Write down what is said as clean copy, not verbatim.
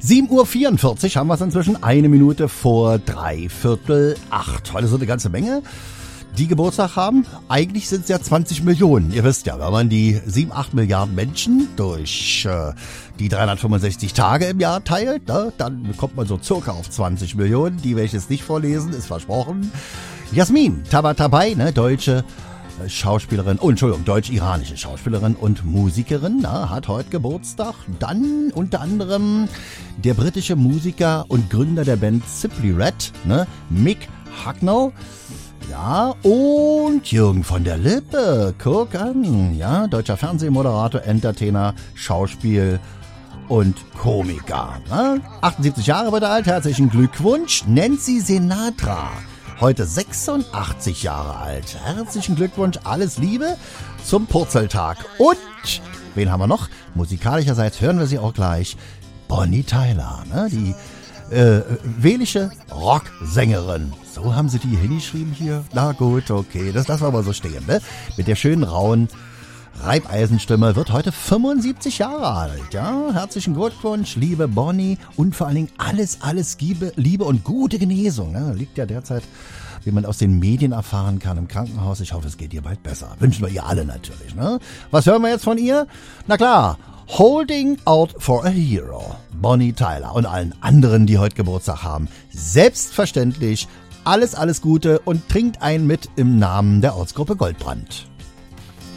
7:44 Uhr haben wir es inzwischen, 1 Minute vor 7:45. Heute so eine ganze Menge, die Geburtstag haben. Eigentlich sind es ja 20 Millionen. Ihr wisst ja, wenn man die 7-8 Milliarden Menschen durch die 365 Tage im Jahr teilt, ne, dann kommt man so circa auf 20 Millionen. Die werde ich jetzt nicht vorlesen, ist versprochen. Jasmin Tabatabai, ne, deutsche Schauspielerin, deutsch-iranische Schauspielerin und Musikerin, hat heute Geburtstag. Dann unter anderem der britische Musiker und Gründer der Band Simply Red, ne, Mick Hucknall. Ja, und Jürgen von der Lippe, guck an, ja, deutscher Fernsehmoderator, Entertainer, Schauspiel und Komiker. Ne? 78 Jahre wird er alt, herzlichen Glückwunsch. Nancy Sinatra, heute 86 Jahre alt. Herzlichen Glückwunsch, alles Liebe zum Purzeltag. Und, wen haben wir noch? Musikalischerseits hören wir sie auch gleich. Bonnie Tyler, ne? Die walische Rocksängerin. So haben sie die hingeschrieben hier. Na gut, okay, das lassen wir mal so stehen, ne? Mit der schönen, rauen Reibeisenstimme, wird heute 75 Jahre alt. Ja, herzlichen Glückwunsch, liebe Bonnie, und vor allen Dingen alles Liebe und gute Genesung. Ne? Liegt ja derzeit, wie man aus den Medien erfahren kann, im Krankenhaus. Ich hoffe, es geht ihr bald besser. Wünschen wir ihr alle natürlich. Ne? Was hören wir jetzt von ihr? Na klar, Holding Out for a Hero. Bonnie Tyler und allen anderen, die heute Geburtstag haben. Selbstverständlich alles Gute und trinkt ein mit im Namen der Ortsgruppe Goldbrand.